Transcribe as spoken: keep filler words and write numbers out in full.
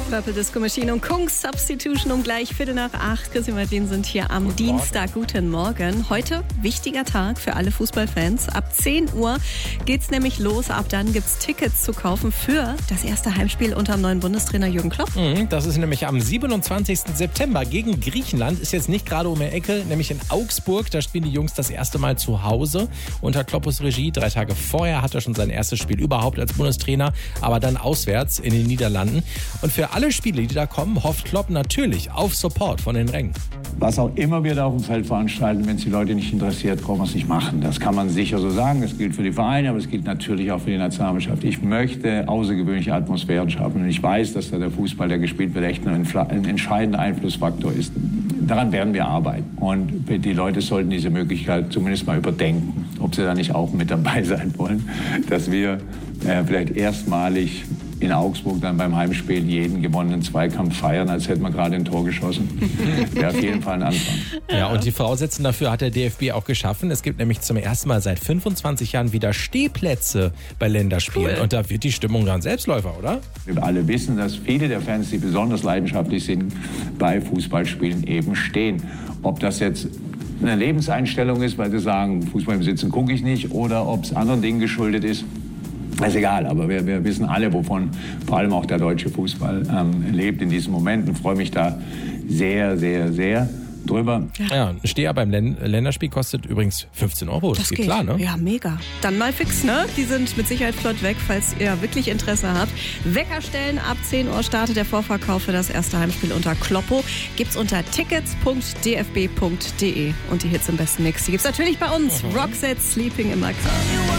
Purple Disco Machine und Kungs Substitution um gleich Viertel nach acht. Chrissy Martin sind hier am Guten Dienstag. Morgen. Guten Morgen. Heute wichtiger Tag für alle Fußballfans. Ab zehn Uhr geht's nämlich los. Ab dann gibt's Tickets zu kaufen für das erste Heimspiel unter dem neuen Bundestrainer Jürgen Klopp. Mhm, das ist nämlich am siebenundzwanzigsten September gegen Griechenland. Ist jetzt nicht gerade um die Ecke, nämlich in Augsburg. Da spielen die Jungs das erste Mal zu Hause unter Kloppos Regie. Drei Tage vorher hat er schon sein erstes Spiel überhaupt als Bundestrainer, aber dann auswärts in den Niederlanden. Und für alle Spiele, die da kommen, hofft Klopp natürlich auf Support von den Rängen. Was auch immer wir da auf dem Feld veranstalten, wenn es die Leute nicht interessiert, brauchen wir es nicht machen. Das kann man sicher so sagen. Das gilt für die Vereine, aber es gilt natürlich auch für die Nationalmannschaft. Ich möchte außergewöhnliche Atmosphären schaffen. Und ich weiß, dass da der Fußball, der gespielt wird, echt ein, ein entscheidender Einflussfaktor ist. Daran werden wir arbeiten. Und die Leute sollten diese Möglichkeit zumindest mal überdenken, ob sie da nicht auch mit dabei sein wollen, dass wir äh, vielleicht erstmalig in Augsburg dann beim Heimspiel jeden gewonnenen Zweikampf feiern, als hätte man gerade ein Tor geschossen. Wäre auf jeden Fall ein Anfang. Ja, und die Voraussetzungen dafür hat der D F B auch geschaffen. Es gibt nämlich zum ersten Mal seit fünfundzwanzig Jahren wieder Stehplätze bei Länderspielen. Cool. Und da wird die Stimmung dann Selbstläufer, oder? Wir alle wissen, dass viele der Fans, die besonders leidenschaftlich sind, bei Fußballspielen eben stehen. Ob das jetzt eine Lebenseinstellung ist, weil sie sagen, Fußball im Sitzen gucke ich nicht, oder ob es anderen Dingen geschuldet ist, ist egal, aber wir, wir wissen alle, wovon vor allem auch der deutsche Fußball ähm, lebt in diesem Moment, und freue mich da sehr, sehr, sehr drüber. Ja, ja, ein Steher beim Län- Länderspiel kostet übrigens fünfzehn Euro. Das, das geht, geht klar, ne? Ja, mega. Dann mal fix, ne? Die sind mit Sicherheit flott weg, falls ihr wirklich Interesse habt. Wecker stellen, ab zehn Uhr startet der Vorverkauf für das erste Heimspiel unter Kloppo. Gibt's unter tickets punkt d f b punkt d e. Und die Hits im besten Mix, die gibt's natürlich bei uns. Mhm. Roxette, Sleeping im Axel.